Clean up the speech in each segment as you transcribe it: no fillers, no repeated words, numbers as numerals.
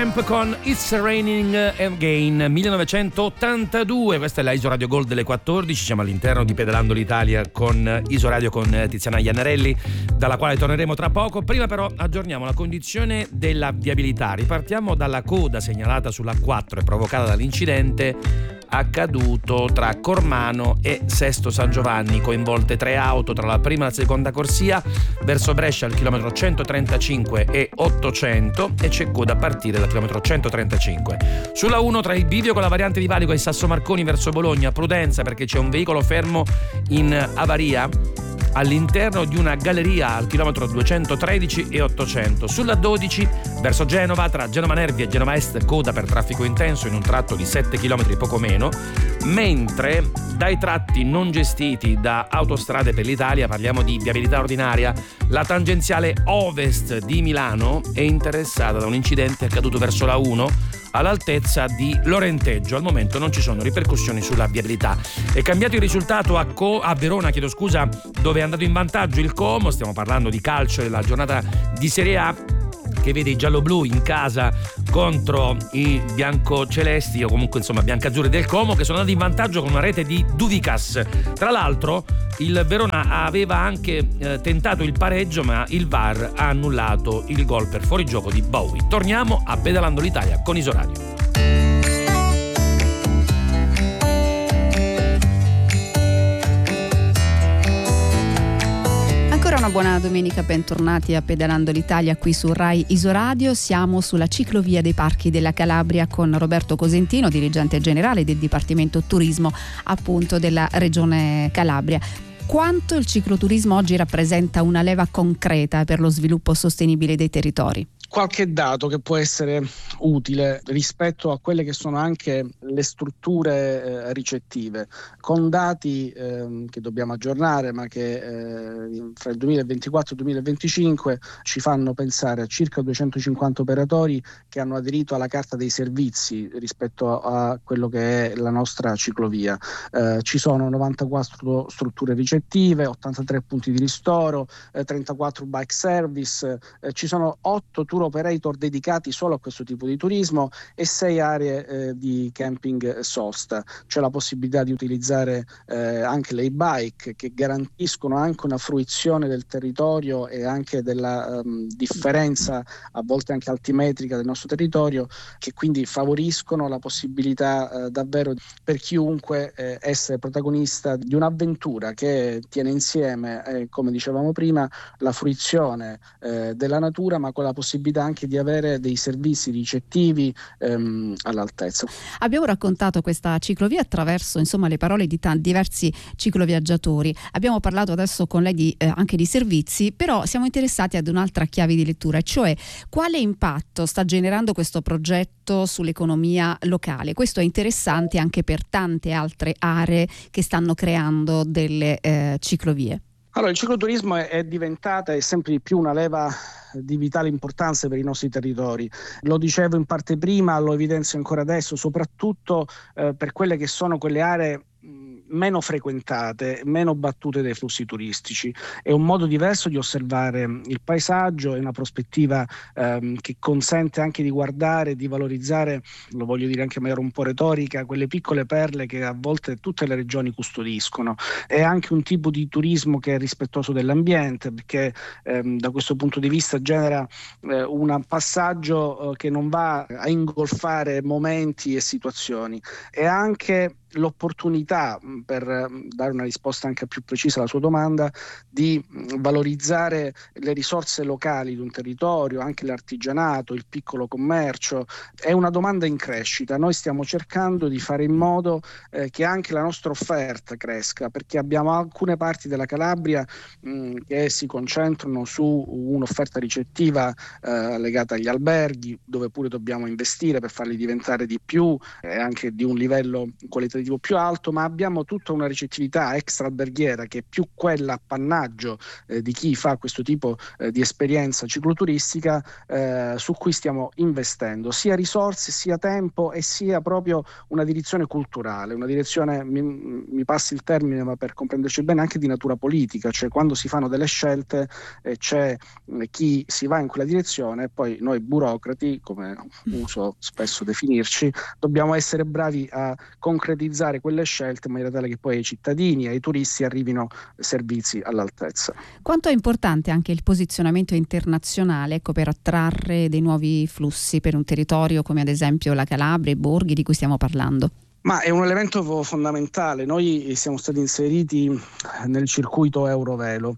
Supertramp con It's Raining Again, 1982. Questa è la Isoradio Gold delle 14. Siamo all'interno di Pedalando l'Italia con Isoradio, con Tiziana Iannarelli, dalla quale torneremo tra poco. Prima però aggiorniamo la condizione della viabilità. Ripartiamo dalla coda segnalata sulla 4 e provocata dall'incidente accaduto tra Cormano e Sesto San Giovanni, coinvolte 3 auto tra la prima e la seconda corsia verso Brescia al chilometro 135 e 800, e c'è coda a partire dal chilometro 135. Sulla 1 tra il bivio con la variante di Valico e Sasso Marconi verso Bologna, prudenza perché c'è un veicolo fermo in avaria all'interno di una galleria al chilometro 213 e 800. Sulla 12 verso Genova, tra Genova Nervi e Genova Est, coda per traffico intenso in un tratto di 7 km poco meno, mentre dai tratti non gestiti da Autostrade per l'Italia, parliamo di viabilità ordinaria, la tangenziale ovest di Milano è interessata da un incidente accaduto verso la 1 all'altezza di Lorenteggio. Al momento non ci sono ripercussioni sulla viabilità. È cambiato il risultato a Verona, dove è andato in vantaggio il Como. Stiamo parlando di calcio della giornata di Serie A, che vede i gialloblu in casa contro i biancocelesti, o comunque insomma biancazzurri del Como, che sono andati in vantaggio con una rete di Duvicas. Tra l'altro il Verona aveva anche tentato il pareggio, ma il VAR ha annullato il gol per fuorigioco di Bowie. Torniamo a Pedalando l'Italia con Isoradio. Una buona domenica, bentornati a Pedalando l'Italia qui su Rai Isoradio. Siamo sulla ciclovia dei Parchi della Calabria con Roberto Cosentino, dirigente generale del Dipartimento Turismo appunto della Regione Calabria. Quanto il cicloturismo oggi rappresenta una leva concreta per lo sviluppo sostenibile dei territori? Qualche dato che può essere utile rispetto a quelle che sono anche le strutture ricettive, con dati che dobbiamo aggiornare, ma che fra il 2024 e il 2025 ci fanno pensare a circa 250 operatori che hanno aderito alla carta dei servizi rispetto a quello che è la nostra ciclovia. Ci sono 94 strutture ricettive, 83 punti di ristoro, 34 bike service, ci sono 8 tour operator dedicati solo a questo tipo di turismo e 6 aree di camping sosta. C'è la possibilità di utilizzare anche le e-bike, che garantiscono anche una fruizione del territorio e anche della differenza a volte anche altimetrica del nostro territorio, che quindi favoriscono la possibilità davvero per chiunque essere protagonista di un'avventura che tiene insieme, come dicevamo prima, la fruizione della natura, ma con la possibilità anche di avere dei servizi ricettivi all'altezza. Abbiamo raccontato questa ciclovia attraverso le parole di diversi cicloviaggiatori. Abbiamo parlato adesso con lei anche di servizi, però siamo interessati ad un'altra chiave di lettura, cioè quale impatto sta generando questo progetto sull'economia locale. Questo è interessante anche per tante altre aree che stanno creando delle ciclovie. Allora, il cicloturismo è diventata e sempre di più una leva di vitale importanza per i nostri territori. Lo dicevo in parte prima, lo evidenzio ancora adesso, soprattutto per quelle che sono quelle aree meno frequentate, meno battute dai flussi turistici. È un modo diverso di osservare il paesaggio, è una prospettiva che consente anche di guardare, di valorizzare, lo voglio dire anche in maniera un po' retorica, quelle piccole perle che a volte tutte le regioni custodiscono. È anche un tipo di turismo che è rispettoso dell'ambiente, perché da questo punto di vista genera un passaggio che non va a ingolfare momenti e situazioni. È anche l'opportunità, per dare una risposta anche più precisa alla sua domanda, di valorizzare le risorse locali di un territorio, anche l'artigianato, il piccolo commercio. È una domanda in crescita. Noi stiamo cercando di fare in modo che anche la nostra offerta cresca, perché abbiamo alcune parti della Calabria che si concentrano su un'offerta ricettiva legata agli alberghi, dove pure dobbiamo investire per farli diventare di più e anche di un livello qualitativo competitivo più alto, ma abbiamo tutta una ricettività extra-alberghiera che è più quella appannaggio di chi fa questo tipo di esperienza cicloturistica, su cui stiamo investendo sia risorse, sia tempo e sia proprio una direzione culturale, una direzione, mi passi il termine ma per comprenderci bene, anche di natura politica, cioè quando si fanno delle scelte c'è chi si va in quella direzione e poi noi burocrati, come uso spesso definirci, dobbiamo essere bravi a concretizzare quelle scelte in maniera tale che poi ai cittadini e ai turisti arrivino servizi all'altezza. Quanto è importante anche il posizionamento internazionale, ecco, per attrarre dei nuovi flussi per un territorio come ad esempio la Calabria, i borghi di cui stiamo parlando? Ma è un elemento fondamentale. Noi siamo stati inseriti nel circuito Eurovelo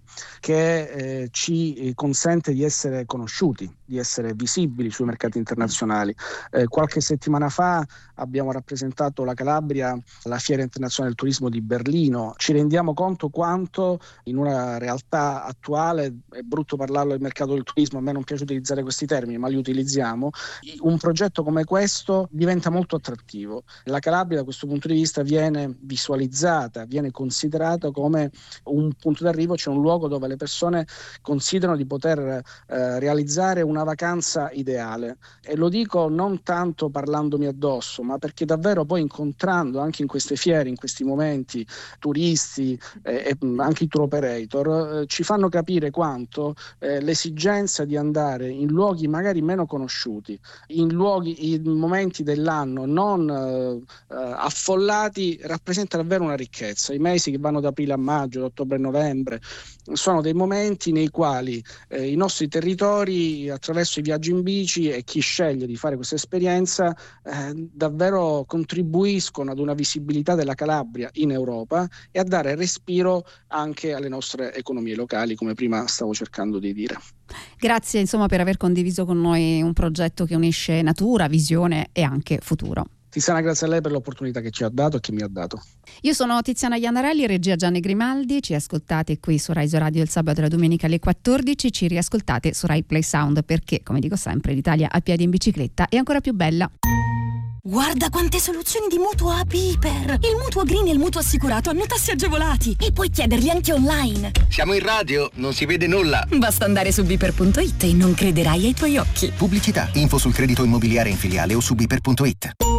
che ci consente di essere conosciuti, di essere visibili sui mercati internazionali. Qualche settimana fa abbiamo rappresentato la Calabria alla Fiera Internazionale del Turismo di Berlino. Ci rendiamo conto quanto in una realtà attuale, è brutto parlarlo del mercato del turismo, a me non piace utilizzare questi termini, ma li utilizziamo, un progetto come questo diventa molto attrattivo. La Calabria da questo punto di vista viene visualizzata, viene considerata come un punto d'arrivo, cioè un luogo dove le persone considerano di poter realizzare una vacanza ideale. E lo dico non tanto parlandomi addosso, ma perché davvero poi incontrando anche in queste fiere, in questi momenti, turisti e anche i tour operator, ci fanno capire quanto l'esigenza di andare in luoghi magari meno conosciuti, in momenti dell'anno non affollati, rappresenta davvero una ricchezza. I mesi che vanno da aprile a maggio, da ottobre a novembre, sono dei momenti nei quali i nostri territori, attraverso i viaggi in bici e chi sceglie di fare questa esperienza, davvero contribuiscono ad una visibilità della Calabria in Europa e a dare respiro anche alle nostre economie locali, come prima stavo cercando di dire. Grazie insomma per aver condiviso con noi un progetto che unisce natura, visione e anche futuro. Tiziana, grazie a lei per l'opportunità che ci ha dato e che mi ha dato. Io sono Tiziana Iannarelli, regia Gianni Grimaldi. Ci ascoltate qui su Rai Radio il sabato e la domenica alle 14. Ci riascoltate su Rai Play Sound perché, come dico sempre, l'Italia a piedi in bicicletta è ancora più bella. Guarda quante soluzioni di mutuo a Piper! Il mutuo green e il mutuo assicurato hanno tassi agevolati e puoi chiederli anche online. Siamo in radio, non si vede nulla. Basta andare su Piper.it e non crederai ai tuoi occhi. Pubblicità, info sul credito immobiliare in filiale o su Piper.it.